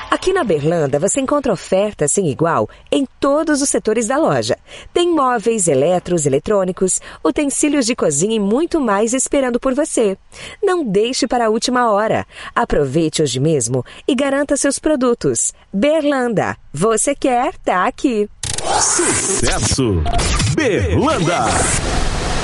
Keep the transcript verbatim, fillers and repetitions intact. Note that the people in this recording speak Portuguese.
Aqui na Berlanda você encontra ofertas sem igual em todos os setores da loja. Tem móveis, eletros, eletrônicos, utensílios de cozinha e muito mais esperando por você. Não deixe para a última hora. Aproveite hoje mesmo e garanta seus produtos. Berlanda, você quer, tá aqui. Sucesso! Berlanda!